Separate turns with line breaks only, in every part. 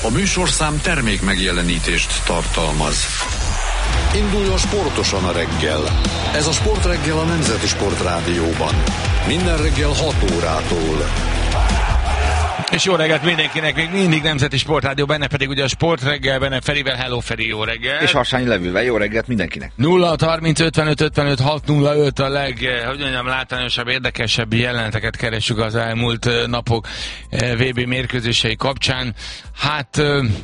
A műsorszám termék megjelenítést tartalmaz. Induljon sportosan a reggel. Ez a Sportreggel a Nemzeti Sportrádióban. Minden reggel 6 órától.
És jó reggelt mindenkinek, még mindig Nemzeti Sportrádió, benne pedig ugye a Sportreggel, benne Ferivel, hello Feri, jó reggelt.
És Harsányi Levővel, jó reggelt mindenkinek.
0-30 55 55 605 a hogy mondjam, látványosabb, érdekesebb jeleneteket keressük az elmúlt napok VB mérkőzései kapcsán. Hát...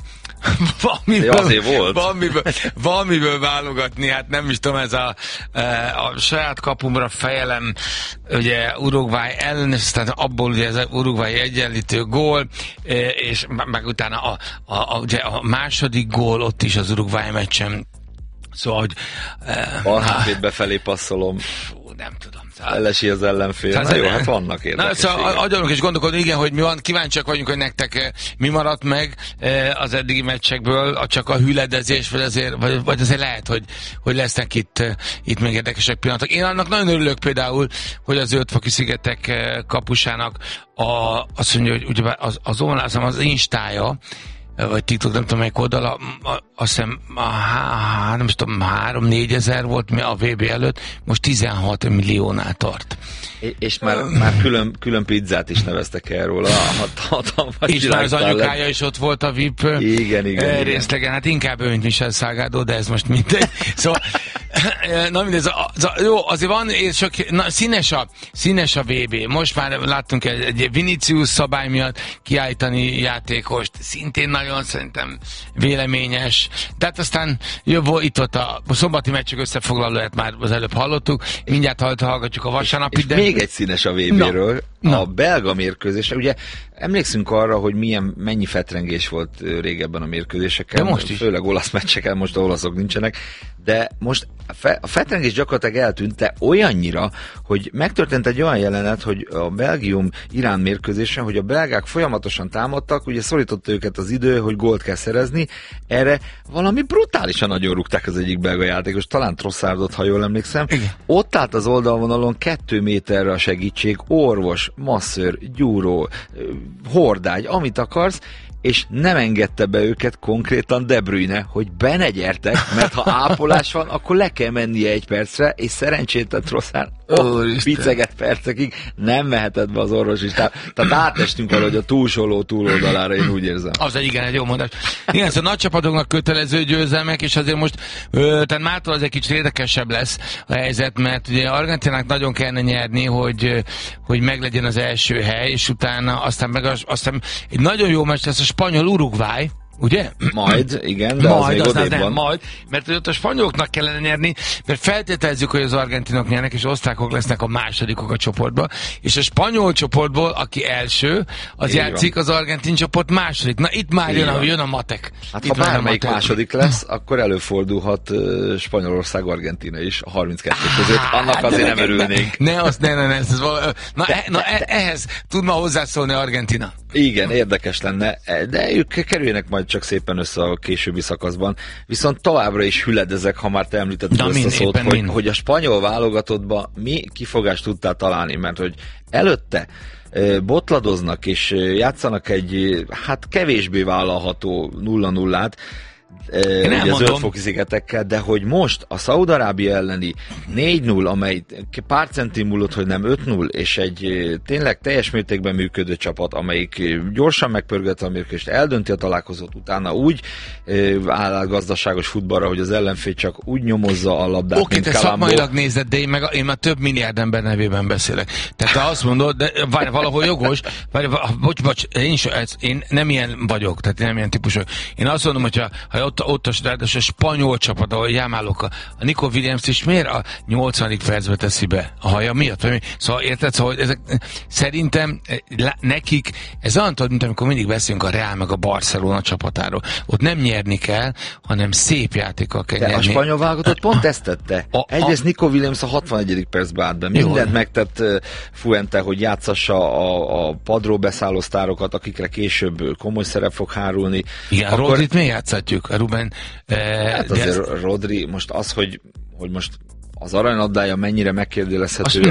Valamiből válogatni, hát nem is tudom, ez a saját kapumra fejelem, ugye Uruguay ellen, tehát abból ugye ez az Uruguay egyenlítő gól, és meg utána ugye a második gól ott is az Uruguay meccsen. Szóval, hogy...
Balhátvéd befelé passzolom.
Nem tudom.
Ellesi az ellenfél. Na jó, hát vannak érdekességek.
Szóval agyalunk és gondolkodunk, igen, hogy mi van, kíváncsiak vagyunk, hogy nektek mi maradt meg az eddigi meccsekből, csak a hüledezés, vagy azért lehet, hogy lesznek itt még érdekesek pillanatok. Én annak nagyon örülök például, hogy az Ötfoki-szigetek kapusának azt mondja, hogy ugye az Instája, vagy TikTok, nem tudom melyik oldala, azt hiszem, nem tudom, 3-4 ezer volt a VB előtt, most 16 milliónál tart.
És már külön pizzát is neveztek el róla.
És már az anyukája is ott volt a VIP részlegen, hát inkább ő, mint Michel Salgado, de ez most mindegy. Szóval, na mindegy, jó, azért van, és színes a VB. Most már láttunk egy Vinicius szabály miatt kiállítani játékost, szintén nagyon szerintem véleményes. Tehát aztán itt a szombati meccsek összefoglalóját már az előbb hallottuk, mindjárt hallgatjuk a vasárnapit, de...
Még egy színes a VB-ről, a belga mérkőzésre. Ugye emlékszünk arra, hogy mennyi fetrengés volt régebben a mérkőzéseken, most is. Főleg olasz meccseken, most olaszok nincsenek, de most a fetrengés gyakorlatilag eltűnt, de olyannyira, hogy megtörtént egy olyan jelenet, hogy a Belgium-Irán mérkőzésen, hogy a belgák folyamatosan támadtak, ugye szorította őket az idő, hogy gólt kell szerezni, erre valami brutálisan nagyon rúgták az egyik belga játékos, talán Trossardot, ha jól emlékszem. Igen. Ott állt az oldalvonalon 2 méterre a segítség, orvos, masször, gyúró, hordágy, amit akarsz, és nem engedte be őket konkrétan De Bruyne, hogy be ne gyertek, mert ha ápolás van, akkor le kell mennie 1 percre, és szerencsétlen Trossard piceget percekig nem mehetett be az orvosistába. Tehát átestünk valahogy a túlsoló túloldalára, én úgy érzem.
Az egy jó mondás. Igen, szóval nagy csapatoknak kötelező győzelmek, és azért most tehát mától az egy kicsit érdekesebb lesz a helyzet, mert ugye Argentinának nagyon kellene nyerni, hogy meglegyen az első hely, és utána aztán egy nagyon jó meccs lesz a spanyol Uruguay, ugye?
Majd, igen, de az még odébb van.
Majd, mert ott a spanyoloknak kellene nyerni, mert feltételezzük, hogy az argentinok nyernek, és osztrákok lesznek a másodikok a csoportban, és a spanyol csoportból, aki első, az játszik az argentin csoport második. Na itt már jön a matek.
Hát ha bármelyik második lesz, akkor előfordulhat Spanyolország-Argentina is a 32 között. Annak azért nem örülnénk.
Ehhez tud ma hozzászólni Argentina.
Igen, érdekes lenne, de ők kerüljenek majd csak szépen össze a későbbi szakaszban. Viszont továbbra is hüledezek, ha már te említetted ezt a szót, hogy a spanyol válogatottban mi kifogást tudtál találni, mert hogy előtte botladoznak és játszanak egy kevésbé vállalható 0-0-át, ugye az Ötfoki-szigetekkel, de hogy most a Szaúd-Arábia elleni 4-0, amely pár centim múlott, hogy nem 5-0, és egy tényleg teljes mértékben működő csapat, amelyik gyorsan megpörgette a mérkőzést, eldönti a találkozót, utána úgy áll a gazdaságos futballra, hogy az ellenfél csak úgy nyomozza a labdát,
mint Kalambó. Te szakmailag nézed, de én már több milliárd ember nevében beszélek. Tehát te azt mondod, de valahol jogos, bocs, én nem ilyen vagyok, tehát én nem ilyen típus vagyok. Én azt mondom, hogyha ott a spanyol csapat, ahol jámálok, a Nico Williams is miért a 80. percbe teszi be a haja miatt? Szóval érted? Szóval ezek, szerintem nekik ez olyan, mint amikor mindig beszélünk a Real meg a Barcelona csapatáról. Ott nem nyerni kell, hanem szép játékkal kell nyerni.
A spanyol válogatott pont ezt tette. Egyrészt Nico Williams a 61. percben állt be. Mindent megtett Fuente, hogy játszassa a padról beszálló sztárokat, akikre később komoly szerep fog hárulni.
Igen, Rodrit miért játszhatjuk? Ruben,
azért Rodri, most az, hogy most az aranylabdája mennyire megkérdőjelezhető,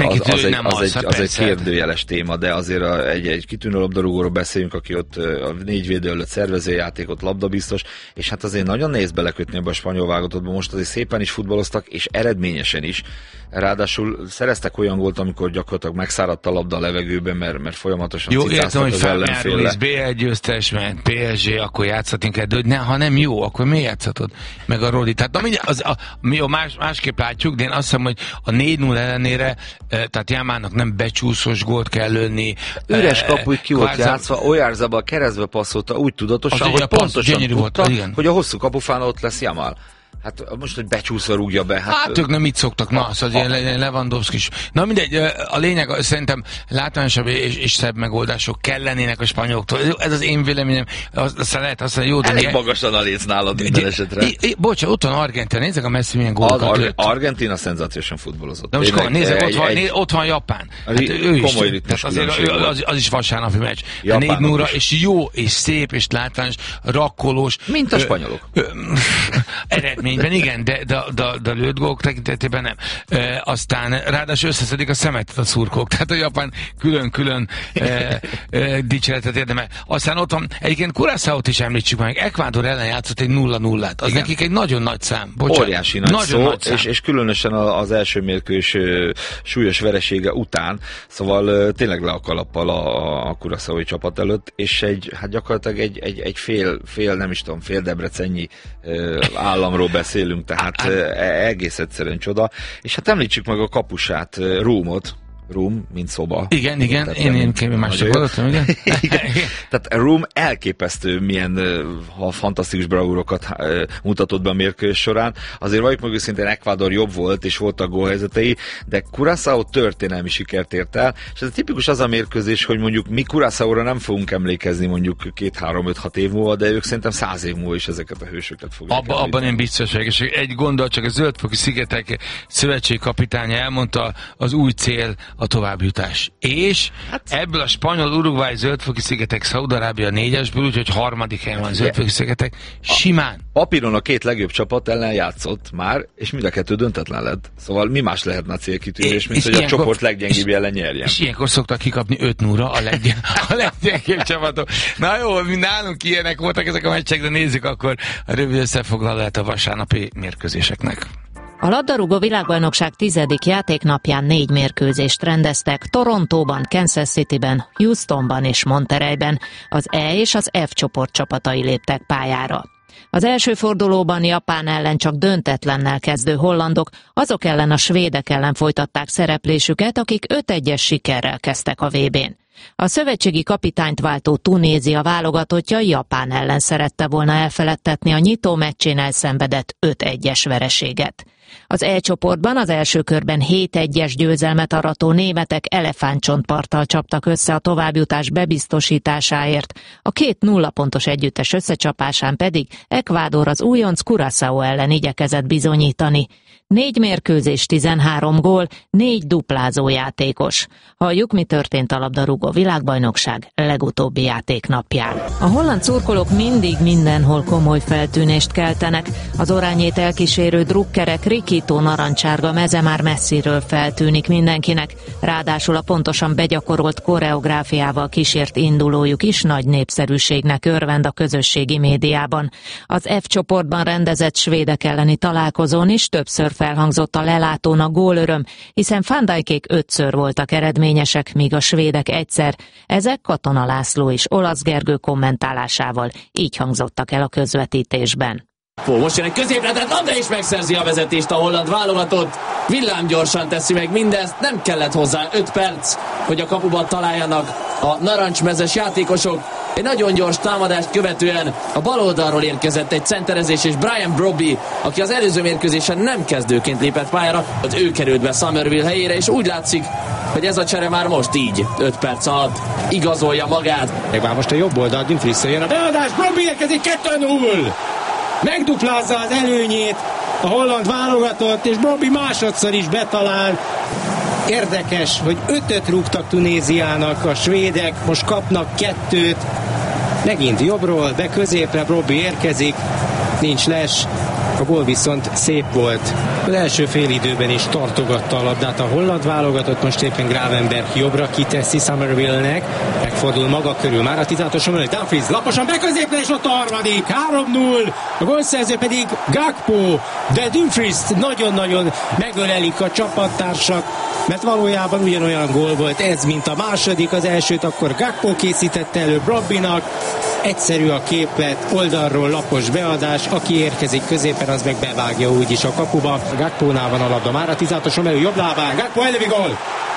az egy kérdőjeles téma, de azért egy kitűnő labdarúgóról beszélünk, aki ott a 4 védő előtt szervezőjátékot, labdabiztos, és hát azért nagyon nehéz belekötni ebbe a spanyol válogatottba. Most azért szépen is futballoztak, és eredményesen is. Ráadásul szereztek olyan gólt, amikor gyakorlatilag megszáradt a labda a levegőben, mert folyamatosan cicáztak az ellenféle.
BL győztes, mert PSG, akkor játszhatunk el, de ha nem jó, akkor miért játszhatod? Meg a Rodi. Tehát mi másképp látjuk, de én azt hiszem, hogy a 4-0 ellenére, tehát Jámának nem becsúszós gólt kell lőni.
Üres kapu, ki volt játszva, Oyarzába a keresztbe passzolta úgy tudatosan, hogy pontosan tudta, hogy a hosszú kapufán ott lesz Yamal. Hát most, hogy becsúszva rúgja be.
Hát ők nem így szoktak, az ilyen Lewandowski is. Na mindegy, a lényeg szerintem látványosabb és szebb megoldások kellenének a spanyoloktól. Ez az én véleményem, aztán lehet azt mondani, jó, de...
Elég magasan a léc nálad minden esetre.
Bocsánat, ott van Argentina, nézzek a Messi milyen gólokat lőtt.
Argentina szenzációsan futballozott.
De most nézzek, ott van Japán. Hát ő is. Az is vasárnapi meccs. 4-0-ra, és jó, és szép, és látványos, rakkolós.
Mint a spanyolok.
Eredményben igen, de lőtt gólok tekintetében nem. Aztán ráadásul összeszedik a szemetet a szurkok, tehát a Japán külön-külön dicséretet érdemel. Aztán ott van, egyébként Curaçaót is említsük meg, Ecuador ellen játszott egy 0-0-át. Az igen. Nekik egy nagyon nagy szám. Bocsánat.
Óriási nagy szó, és különösen az első mérkőzés súlyos veresége után, szóval tényleg le a kalappal a Curaçaói csapat előtt, és gyakorlatilag egy fél, nem is tudom, fél debrecennyi államról beszélünk, tehát egész egyszerűen csoda. És hát említsük meg a kapusát, Room, mint szoba.
Igen, én másra gondoltam, igen.
Tehát Room elképesztő milyen fantasztikus bravúrokat mutatott be a mérkőzés során. Azért valljuk meg őszintén, Ecuador jobb volt, és voltak gólhelyzetei, de Curaçao történelmi sikert ért el, és ez tipikus az a mérkőzés, hogy mondjuk mi Curaçaóra nem fogunk emlékezni mondjuk 2-3-5-6 év múlva, de ők szerintem 100 év múlva is ezeket a hősöket fogják
abban én biztos vagyok, és egy gondolat, csak a Zöld-foki szigetek szövetségkapitánya elmondta, az új cél a továbbjutás. És ebből a spanyol, Uruguay, Zöld-foki szigetek, Szaúd-Arábia 4-esből, úgyhogy 3. helyen van Zöld-foki szigetek, simán.
Papíron a 2 legjobb csapat ellen játszott már, és mind a 2 döntetlen lett. Szóval mi más lehetne a célkitűzés, mint hogy a csoport leggyengébb ellen nyerjen.
És ilyenkor szoktak kikapni 5-0-ra a leggyengébb csapatok. Na jó, mi nálunk ilyenek voltak ezek a meccsek, de nézzük akkor a rövid összefoglalóját a vasárnapi mérkőzéseknek.
A labdarúgó világbajnokság 10. játéknapján 4 mérkőzést rendeztek Torontóban, Kansas Cityben, Houstonban és Monterreyben. Az E és az F csoport csapatai léptek pályára. Az első fordulóban Japán ellen csak döntetlennel kezdő hollandok, azok ellen a svédek ellen folytatták szereplésüket, akik 5-1-es sikerrel kezdtek a VB-n. A szövetségi kapitányt váltó Tunézia válogatottja Japán ellen szerette volna elfeledtetni a nyitó meccsén elszenvedett 5-1-es vereséget. Az E csoportban az első körben 7-1-es győzelmet arató németek elefántcsontparttal csaptak össze a továbbjutás bebiztosításáért, a 2 0 pontos együttes összecsapásán pedig Ecuador az újonc Curaçao ellen igyekezett bizonyítani. 4 mérkőzés, 13 gól, 4 duplázó játékos. Halljuk, mi történt a labdarúgó világbajnokság legutóbbi játéknapján. A holland szurkolók mindig mindenhol komoly feltűnést keltenek. Az orányét elkísérő drukkerek rikító narancsárga meze már messziről feltűnik mindenkinek. Ráadásul a pontosan begyakorolt koreográfiával kísért indulójuk is nagy népszerűségnek örvend a közösségi médiában. Az F csoportban rendezett svédek elleni találkozón is többször felhangzott a lelátón a gólöröm, hiszen Van Dijkék 5-ször voltak eredményesek, míg a svédek egyszer. Ezek Katona László és Olasz Gergő kommentálásával így hangzottak el a közvetítésben.
Most jön egy középletett labda, és megszerzi a vezetést a holland válogatott. Villámgyorsan teszi meg mindezt, nem kellett hozzá 5 perc, hogy a kapuban találjanak a narancsmezes játékosok. Egy nagyon gyors támadást követően a bal oldalról érkezett egy centerezés, és Brian Brobby, aki az előző mérkőzésen nem kezdőként lépett pályára, az ő került be Somerville helyére, és úgy látszik, hogy ez a csere már most így 5 perc alatt igazolja magát.
Meg már most a jobb oldalt visszajön a beadás, Brobby érkezik 2-0! Megduplázza az előnyét a holland válogatott, és Brobby másodszor is betalál. Érdekes, hogy 5-öt rúgtak Tunéziának, a svédek most kapnak 2-t. Megint jobbról, be középre Brobby érkezik, nincs les, A gól viszont szép volt. Az első félidőben is tartogatta a labdát a holland válogatott, most éppen Gravenberch jobbra kiteszi Somerville-nek, megfordul maga körül, már a 16-oson mellett Dumfries laposan beközépre, és ott a harmadik, 3-0, a gólszerző pedig Gakpo, de Dumfries nagyon-nagyon megölelik a csapattársak, mert valójában ugyanolyan gól volt ez, mint a második, az elsőt akkor Gakpo készítette elő Brobbynak, egyszerű a képlet, oldalról lapos beadás, aki érkezik középen, az meg bevágja úgyis a kapuba. Gakpónál van a labda, már a 16-oson belül jobb lábán, Gakpo elővi gól,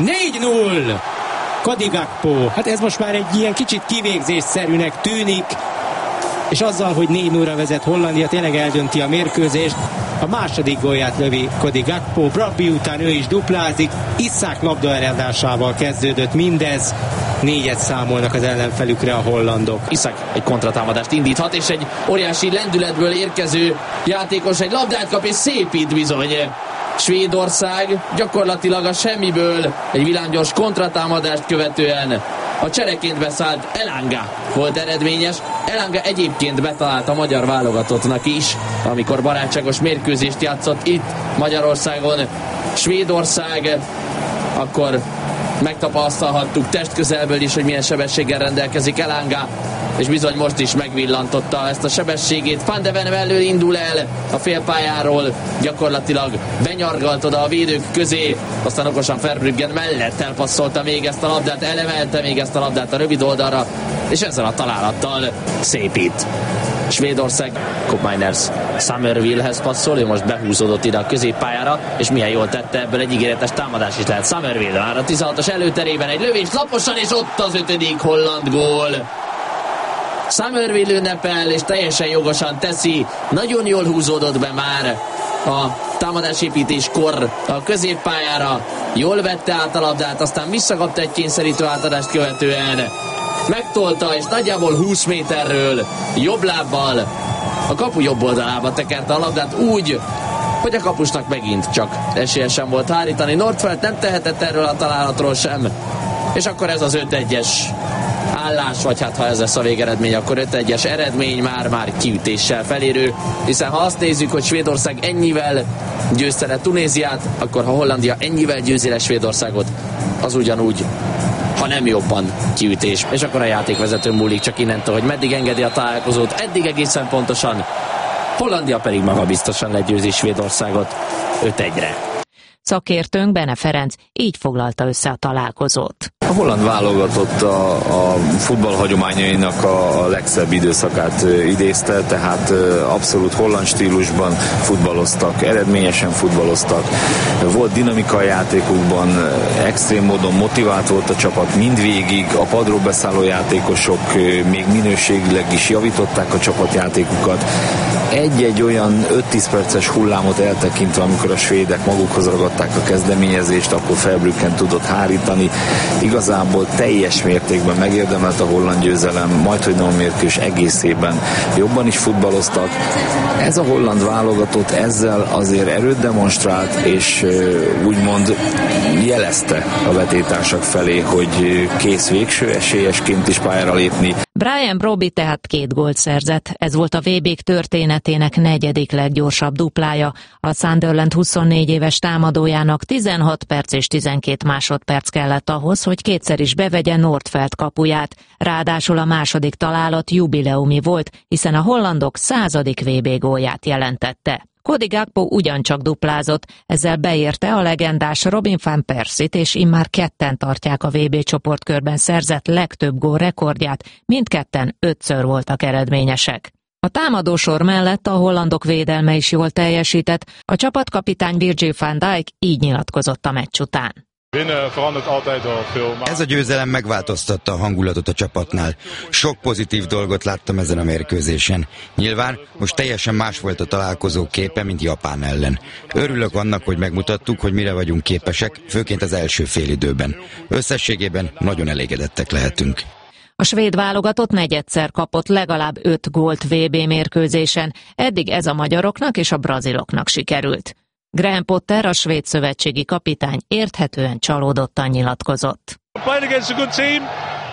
4-0! Cody Gakpo, hát ez most már egy ilyen kicsit kivégzésszerűnek tűnik, és azzal, hogy 4-0-ra vezet Hollandia, tényleg eldönti a mérkőzést. A második gólját lövi Cody Gakpo, Brobby után ő is duplázik, Isak labdaeladásával kezdődött mindez, 4-et számolnak az ellenfelükre a hollandok.
Isak egy kontratámadást indíthat, és egy óriási lendületből érkező játékos egy labdát kap, és szépít bizony. Svédország gyakorlatilag a semmiből egy villámgyors kontratámadást követően a csereként beszállt Elanga volt eredményes. Elanga egyébként betalált a magyar válogatottnak is, amikor barátságos mérkőzést játszott itt Magyarországon. Svédország, akkor megtapasztalhattuk testközelből is, hogy milyen sebességgel rendelkezik Elanga, és bizony most is megvillantotta ezt a sebességét. Van de Ven mellől indul el a félpályáról, gyakorlatilag benyargalt oda a védők közé, aztán okosan Verbruggen mellett elpasszolta még ezt a labdát, elemelte még ezt a labdát a rövid oldalra, és ezzel a találattal szépít. Svédország, Koopmeiners Somerville-hez passzol, ő most behúzódott ide a középpályára, és milyen jól tette, ebből egy ígéretes támadás is lehet. Somerville már a 16-os előterében egy lövés laposan, és ott az 5. holland gól. Somerville ünnepel, és teljesen jogosan teszi, nagyon jól húzódott be már a támadásépítéskor a középpályára, jól vette át a labdát, aztán visszakapta egy kényszerítő átadást követően, megtolta, és nagyjából 20 méterről jobb lábbal a kapu jobb oldalába tekerte a labdát úgy, hogy a kapusnak megint csak esélye sem volt hárítani. Nordfeldt nem tehetett erről a találatról sem, és akkor ez az 5-1-es állás, vagy hát ha ez lesz a végeredmény, akkor 5-1-es eredmény már kiütéssel felérő, hiszen ha azt nézzük, hogy Svédország ennyivel győzte le Tunéziát, akkor ha Hollandia ennyivel győzi le Svédországot, az ugyanúgy, ha nem jobban kiütés. És akkor a játékvezető múlik csak innentől, hogy meddig engedi a találkozót, eddig egészen pontosan, Hollandia pedig maga biztosan legyőzi Svédországot 5-1-re.
Szakértőnk Bene Ferenc így foglalta össze a találkozót.
A holland válogatott a futball hagyományainak a legszebb időszakát idézte, tehát abszolút holland stílusban futballoztak, eredményesen futballoztak, volt dinamika a játékukban, extrém módon motivált volt a csapat mindvégig, a padról beszálló játékosok még minőségileg is javították a csapatjátékukat. Egy-egy olyan 5-10 perces hullámot eltekintve, amikor a svédek magukhoz ragadták a kezdeményezést, akkor Verbruggen tudott hárítani. Igazából teljes mértékben megérdemelt a holland győzelem, majdhogy nem a mérkőzés egészében jobban is futballoztak. Ez a holland válogatott ezzel azért erőt demonstrált, és úgymond jelezte a vetétársak felé, hogy kész végső esélyesként is pályára lépni.
Brian Brobby tehát 2 gólt szerzett. Ez volt a VB-k történetének 4. leggyorsabb duplája. A Sunderland 24 éves támadójának 16 perc és 12 másodperc kellett ahhoz, hogy kétszer is bevegye Nordfeldt kapuját. Ráadásul a második találat jubileumi volt, hiszen a hollandok 100. VB gólját jelentette. Cody Gakpo ugyancsak duplázott, ezzel beérte a legendás Robin van Persie-t, és immár ketten tartják a VB csoportkörben szerzett legtöbb gól rekordját, mindketten 5-ször voltak eredményesek. A támadósor mellett a hollandok védelme is jól teljesített, a csapatkapitány Virgil van Dijk így nyilatkozott a meccs után.
Ez a győzelem megváltoztatta a hangulatot a csapatnál. Sok pozitív dolgot láttam ezen a mérkőzésen. Nyilván most teljesen más volt a találkozó képe, mint Japán ellen. Örülök annak, hogy megmutattuk, hogy mire vagyunk képesek, főként az első félidőben. Összességében nagyon elégedettek lehetünk.
A svéd válogatott negyedszer kapott legalább 5 gólt VB mérkőzésen, eddig ez a magyaroknak és a braziloknak sikerült. Graham Potter, a svéd szövetségi kapitány érthetően csalódottan nyilatkozott.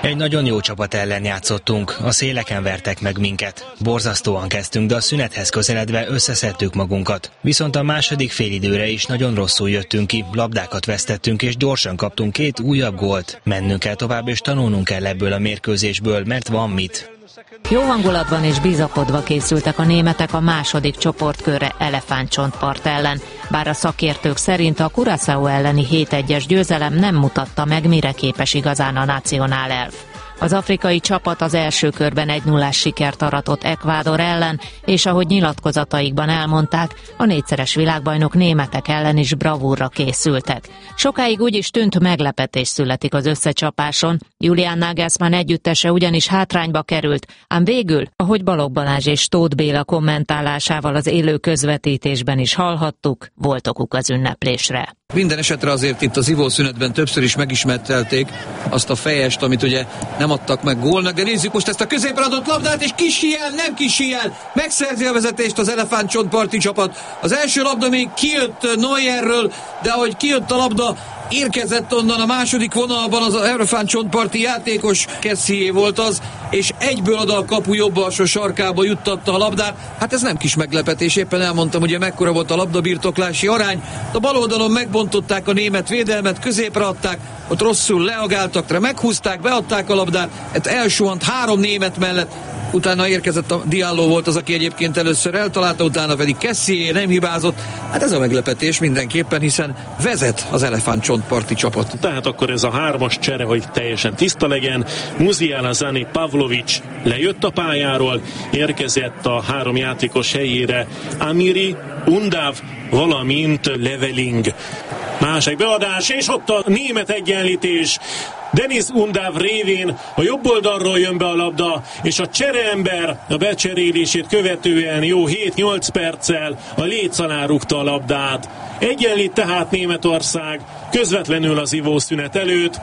Egy nagyon jó csapat ellen játszottunk, a széleken vertek meg minket. Borzasztóan kezdtünk, de a szünethez közeledve összeszedtük magunkat. Viszont a második félidőre is nagyon rosszul jöttünk ki, labdákat vesztettünk és gyorsan kaptunk 2 újabb gólt. Mennünk kell tovább és tanulnunk kell ebből a mérkőzésből, mert van mit.
Jó hangulatban és bizakodva készültek a németek a második csoportkörre Elefántcsontpart ellen, bár a szakértők szerint a Curaçao elleni 7-1-es győzelem nem mutatta meg, mire képes igazán a Nacional Elf. Az afrikai csapat az első körben 1-0-ás sikert aratott Ecuador ellen, és ahogy nyilatkozataikban elmondták, a 4-szeres világbajnok németek ellen is bravúrra készültek. Sokáig úgy is tűnt, meglepetés születik az összecsapáson, Julian Nagelsmann együttese ugyanis hátrányba került, ám végül, ahogy Balogh Balázs és Tóth Béla kommentálásával az élő közvetítésben is hallhattuk, volt okuk az ünneplésre.
Minden esetre azért itt az ivószünetben többször is megismertelték azt a fejest, amit ugye nem adtak meg gólnak, de nézzük most ezt a középre adott labdát, és nem kisijel, megszerzi a vezetést az Elefántcsontparti csapat. Az első labda még kijött Neuerről, de ahogy kijött a labda, érkezett onnan a második vonalban az Elefántcsontparti játékos, Kessié volt az, és egyből oda a kapu jobb alsó sarkába juttatta a labdát. Hát ez nem kis meglepetés, éppen elmondtam, ugye mekkora volt a labdabirtoklási arány. A bal oldalon megbontották a német védelmet, középre adták, ott rosszul leagáltak, meghúzták, beadták a labdát, elsuhant 3 német mellett, utána érkezett a Diallo volt az, aki egyébként először eltalálta, utána pedig Kessié nem hibázott. Hát ez a meglepetés mindenképpen, hiszen vezet az Elefántcsontparti csapat.
Tehát akkor ez a 3-as csere, hogy teljesen tiszta legyen. Musiala, Zani, Pavlovic lejött a pályáról, érkezett a 3 játékos helyére Amiri, Undav, valamint Leveling. Másik beadás, és ott a német egyenlítés. Denis Undav révén a jobb oldalról jön be a labda, és a csereember a becserélését követően jó 7-8 perccel a léc alá rúgta a labdát. Egyenlít tehát Németország közvetlenül az ivószünet előtt.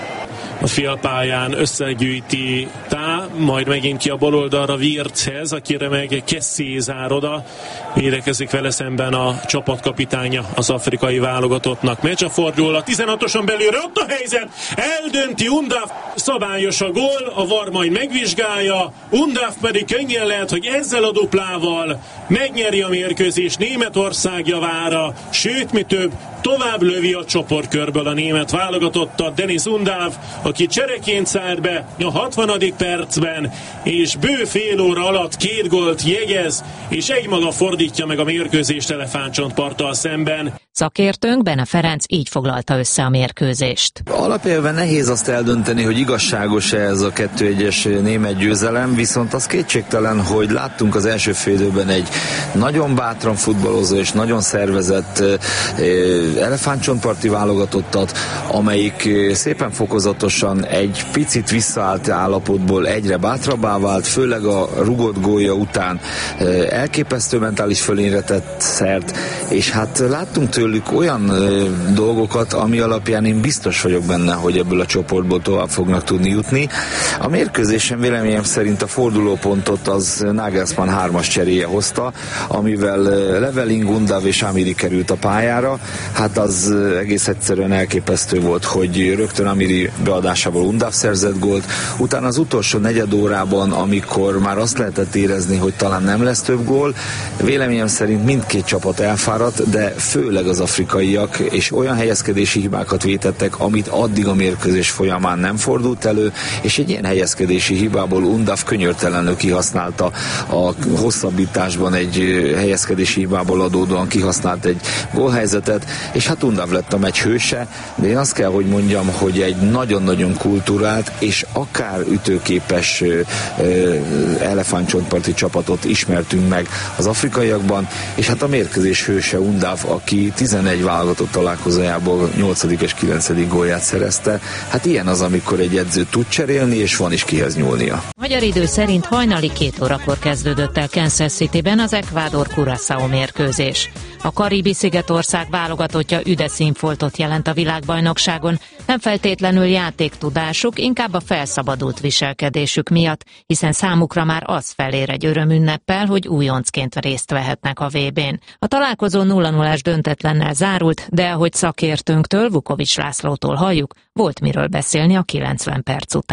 A félpályán összegyűjti Tá, majd megint ki a bal oldalra Wirtzhez, akire meg Kessié zár oda. Védekezik vele szemben a csapatkapitánya az afrikai válogatottnak. Meccs a fordul a 16-oson belülre, ott a helyzet, eldönti Undav, szabályos a gól, a VAR majd megvizsgálja, Undav pedig könnyen lehet, hogy ezzel a duplával megnyeri a mérkőzést Németország javára, sőt mi több, tovább lövi a csoportkörből a német válogatottat Denis Undav, aki csereként szállt be a 60. percben, és bő fél óra alatt 2 gólt jegyez, és egymaga fordítja meg a mérkőzést Elefántcsontparttal szemben.
Szakértőnk Bene Ferenc így foglalta össze a mérkőzést.
Alapjában nehéz azt eldönteni, hogy igazságos-e ez a 2-1-es német győzelem, viszont az kétségtelen, hogy láttunk az első félidőben egy nagyon bátran futballozó és nagyon szervezett elefántcsontparti válogatottat, amelyik szépen fokozatosan egy picit visszaállt állapotból egyre bátrabbá vált, főleg a rugott gólja után elképesztő mentális fölényre tett szert, és hát láttunk tőlük olyan dolgokat, ami alapján én biztos vagyok benne, hogy ebből a csoportból tovább fognak tudni jutni. A mérkőzésen véleményem szerint a fordulópontot az Nagelsmann 3-as cseréje hozta, amivel Leveling, Undav és Amiri került a pályára. Hát az egész egyszerűen elképesztő volt, hogy rögtön Amiri beadásával Undav szerzett gólt, utána az utolsó negyed órában, amikor már azt lehetett érezni, hogy talán nem lesz több gól, véleményem szerint mindkét csapat elfáradt, de főleg az afrikaiak, és olyan helyezkedési hibákat vétettek, amit addig a mérkőzés folyamán nem fordult elő, és egy ilyen helyezkedési hibából Undav könyörtelenül kihasználta a hosszabbításban egy helyezkedési hibából adódóan kihasznált egy gólhelyzetet, és hát Undav lett a meccs hőse, de én azt kell, hogy mondjam, hogy egy nagyon-nagyon kulturált és akár ütőképes elefántcsontparti csapatot ismertünk meg az afrikaiakban, és hát a mérkőzés hőse Undav, aki 11 válogatott találkozójából 8. és 9. gólját szerezte. Hát ilyen az, amikor egy edző tud cserélni, és van is kihez nyúlnia.
Magyar idő szerint hajnali 2 órakor kezdődött el Kansas Cityben az Ecuador-Curaçao mérkőzés. A karibi szigetország válogatottja üde színfoltot jelent a világbajnokságon, nem feltétlenül játéktudásuk, inkább a felszabadult viselkedésük miatt, hiszen számukra már az felér egy örömünneppel, hogy újoncként részt vehetnek a VB-n. A találkozó 0-0-ás döntetlennel zárult, de ahogy szakértőnktől, Vukovics Lászlótól halljuk, volt miről beszélni a 90 perc után.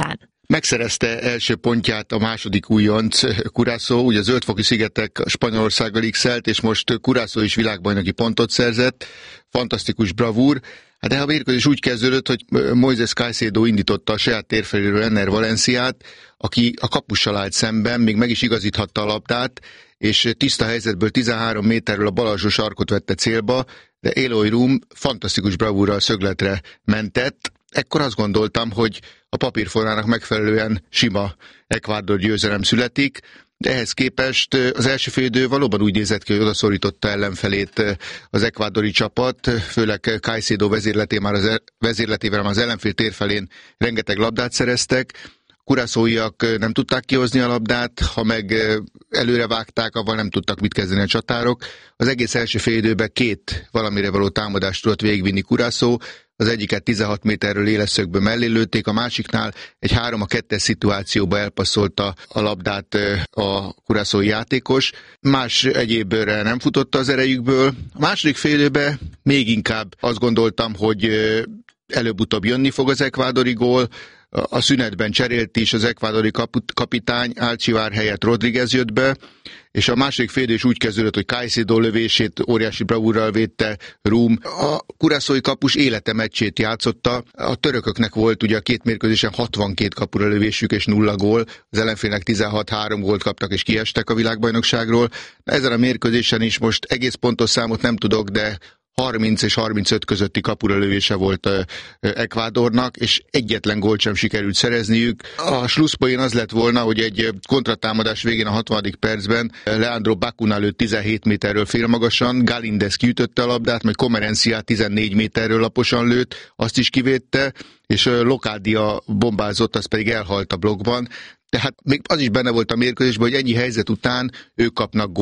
Megszerezte első pontját a második újonc Curaçao, ugye a Zöld-foki szigetek Spanyolországgal x-elt, és most Curaçao is világbajnoki pontot szerzett. Fantasztikus bravúr. De a mérkőzés úgy kezdődött, hogy Moises Caicedo indította a saját térfeléről Enner Valenciát, aki a kapussal állt szemben, még meg is igazíthatta a labdát, és tiszta helyzetből 13 méterről a bal alsó sarkot vette célba, de Eloy Room fantasztikus bravúrral szögletre mentett. Ekkor azt gondoltam, hogy a papírformának megfelelően sima Ecuador győzelem születik, de ehhez képest az első félidő valóban úgy nézett ki, hogy odaszorította ellenfelét az ekvádori csapat, főleg Caicedo vezérletével az ellenfél térfelén rengeteg labdát szereztek. Curaçaóiak nem tudták kihozni a labdát, ha meg előre vágták, avval nem tudtak mit kezdeni a csatárok. Az egész első félidőben 2 valamire való támadást tudott végigvinni Curaçao, az egyiket 16 méterről éleszögből mellé lőtték, a másiknál egy 3-2-es szituációba elpasszolta a labdát a curaçaói játékos. Más egyébbre nem futotta az erejükből. A második félidőben még inkább azt gondoltam, hogy előbb-utóbb jönni fog az ekvádori gól. A szünetben cserélt is az ekvádori kapitány, Alcivár helyett Rodriguez jött be, és a második félidő is úgy kezdődött, hogy Caicedo lövését óriási bravúrral védte Room. A curaçaói kapus élete meccsét játszotta. A törököknek volt ugye a 2 mérkőzésen 62 kapura lövésük és 0 gól. Az ellenfélnek 16-3 gólt kaptak és kiestek a világbajnokságról. Ezen a mérkőzésen is most egész pontos számot nem tudok, de 30 és 35 közötti kapura lövése volt Ecuadornak, és egyetlen gólt sem sikerült szerezniük. A slusszpoén az lett volna, hogy egy kontratámadás végén a 60. percben Leandro Bacuna lőtt 17 méterről félmagasan, Galíndez kiütötte a labdát, majd Comerencia 14 méterről laposan lőtt, azt is kivédte, és Locadia bombázott, az pedig elhalt a blokkban. Tehát még az is benne volt a mérkőzésben, hogy ennyi helyzet után ők kapnak gólt.